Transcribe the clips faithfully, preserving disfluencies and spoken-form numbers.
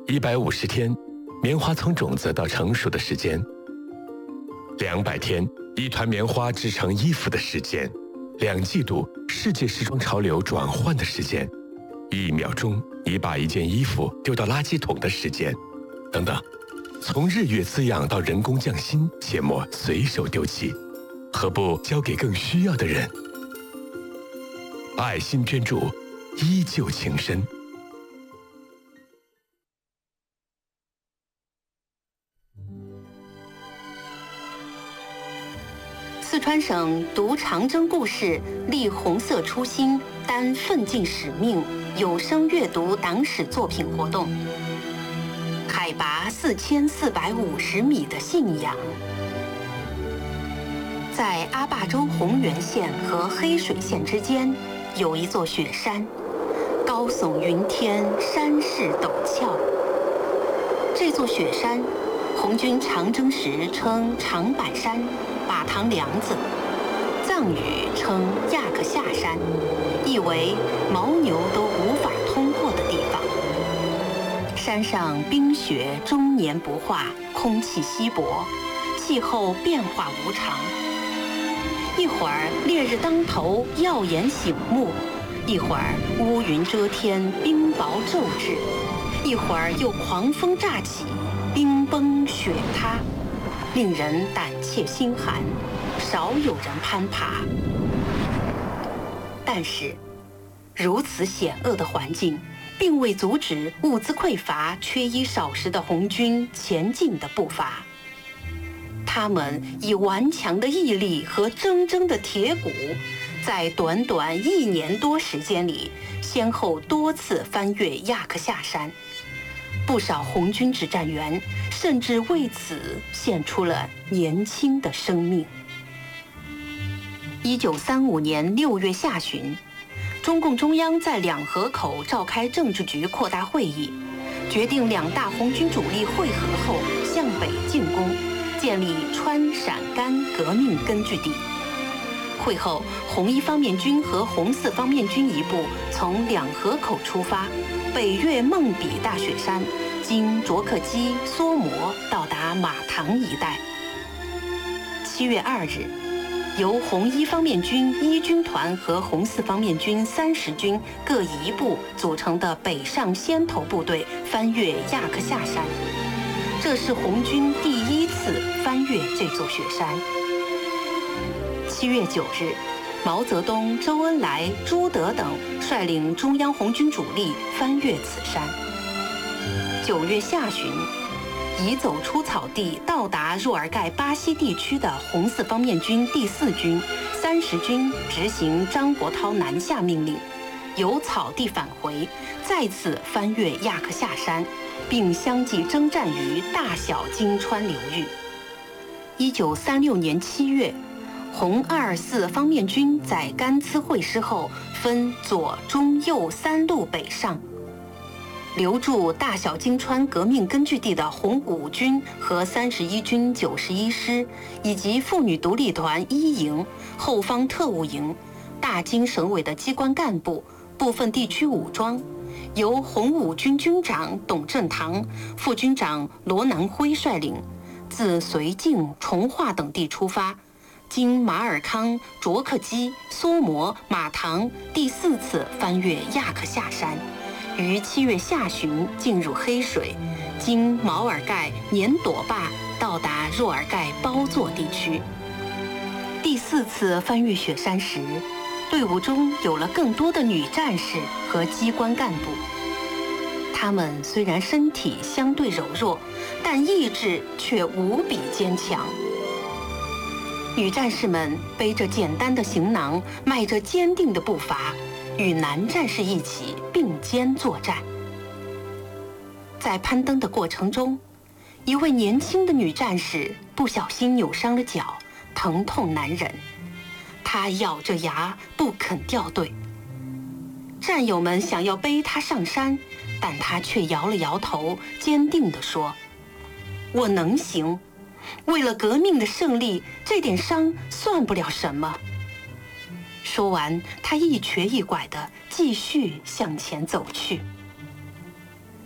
一百五十天，棉花从种子到成熟的时间；两百天，一团棉花织成衣服的时间；两季度，世界时装潮流转换的时间；一秒钟，你把一件衣服丢到垃圾桶的时间，等等。从日月滋养到人工匠心，切莫随手丢弃，何不交给更需要的人？爱心捐助，依旧情深。 四川省读长征故事，立红色初心，担奋进使命有声阅读党史作品活动。海拔四千四百五十米的信仰，在阿坝州洪源县和黑水县之间，有一座雪山，高耸云天，山势陡峭。这座雪山，红军长征时称长板山、马塘梁子，藏语称亚克夏山，意为牦牛都无法通过的地方。山上冰雪终年不化，空气稀薄，气候变化无常。一会儿烈日当头，耀眼醒目；一会儿乌云遮天，冰雹骤至；一会儿又狂风乍起，冰崩雪塌，令人胆怯心寒，少有人攀爬。但是，如此险恶的环境，并未阻止物资匮乏、缺衣少食的红军前进的步伐。他们以顽强的毅力和铮铮的铁骨，在短短一年多时间里，先后多次翻越亚克夏山。不少红军指战员甚至为此献出了年轻的生命。一九三五年六月下旬，中共中央在两河口召开政治局扩大会议，决定两大红军主力会合后向北进攻，建立川陕甘革命根据地。会后，红一方面军和红四方面军一部从两河口出发，北越孟比大雪山，经卓克基、梭摩，到达马塘一带。七月二日，由红一方面军一军团和红四方面军三十军各一部组成的北上先头部队翻越亚克夏山，这是红军第一次翻越这座雪山。七月九日，毛泽东、周恩来、朱德等率领中央红军主力翻越此山。九月下旬，已走出草地到达若尔盖巴西地区的红四方面军第四军、三十军执行张国焘南下命令，由草地返回，再次翻越亚克夏山，并相继征战于大小金川流域。一九三六年七月，红二四方面军在甘孜会师后，分左、中、右三路北上。留驻大小金川革命根据地的红五军和三十一军九十一师，以及妇女独立团一营、后方特务营、大金省委的机关干部、部分地区武装，由红五军军长董振堂、副军长罗南辉率领，自绥靖、从化等地出发，经马尔康、卓克基、梭摩、马塘，第四次翻越亚克夏山。于七月下旬进入黑水，经毛尔盖、年朵坝到达若尔盖包座地区。第四次翻越雪山时，队伍中有了更多的女战士和机关干部。她们虽然身体相对柔弱，但意志却无比坚强。女战士们背着简单的行囊，迈着坚定的步伐，与男战士一起并肩作战。在攀登的过程中，一位年轻的女战士不小心扭伤了脚，疼痛难忍。她咬着牙不肯掉队。战友们想要背她上山，但她却摇了摇头，坚定地说：“我能行，为了革命的胜利，这点伤算不了什么。”说完，他一瘸一拐地继续向前走去。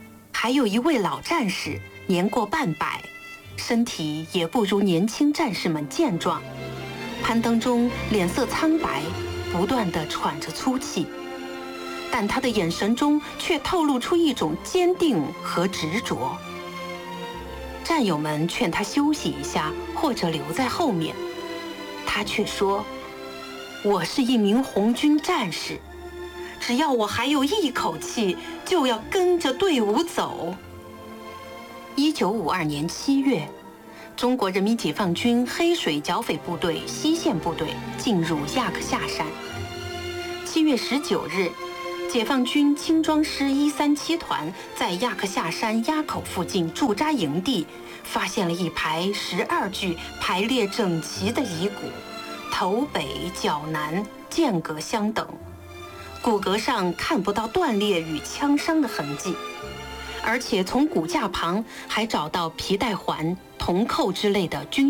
还有一位老战士，年过半百，身体也不如年轻战士们健壮。攀登中脸色苍白，不断地喘着粗气，但他的眼神中却透露出一种坚定和执着。战友们劝他休息一下，或者留在后面，他却说：“我是一名红军战士，只要我还有一口气，就要跟着队伍走。”一九五二年七月，中国人民解放军黑水剿匪部队西线部队进入亚克夏山。七月十九日，解放军轻装师一三七团在亚克夏山垭口附近驻扎营地，发现了一排十二具排列整齐的遗骨，头北脚南，间隔相等，骨骼上看不到断裂与枪伤的痕迹，而且从骨架旁还找到皮带环、铜扣之类的军